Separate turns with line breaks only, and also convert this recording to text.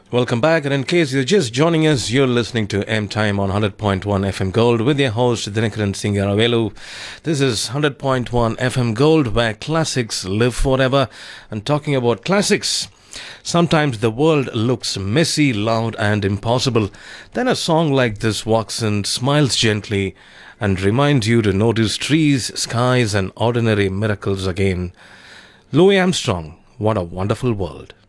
Welcome back, and in case you're just joining us, you're listening to M Time on 100.1 FM Gold with your host Dinakaran Singh Aravelu. This is 100.1 FM Gold, where classics live forever. And talking about classics, sometimes the world looks messy, loud, and impossible. Then a song like this walks in, smiles gently, and reminds you to notice trees, skies, and ordinary miracles again. Louis Armstrong, what a wonderful world.